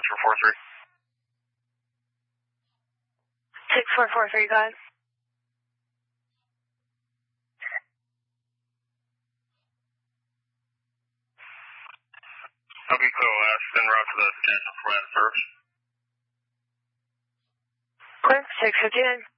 6443, go ahead. Okay, cool. Send route to the National Command Service. Clear, 659.